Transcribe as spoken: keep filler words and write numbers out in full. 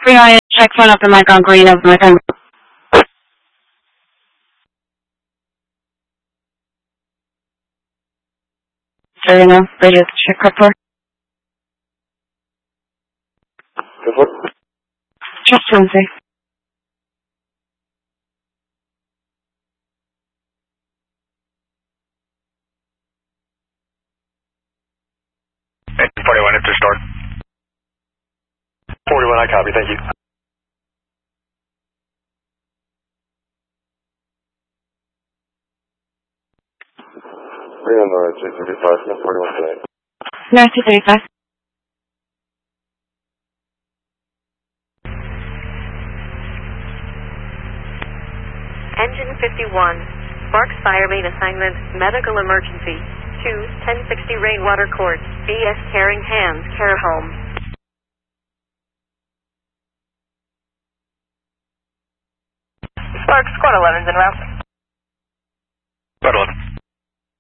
three I check phone up the mic on green of my phone. So you know, radio check code for. Good what? Just Wednesday. forty-one at the start. forty-one, I copy, thank you. three on the two thirty-five, no forty-one tonight. No, two thirty-five. Engine fifty-one, Sparks Fire Main Assignment, Medical Emergency, two ten sixty Rainwater Court, B S Caring Hands, Care Home. Sparks, Squad eleven's en route. Squad eleven.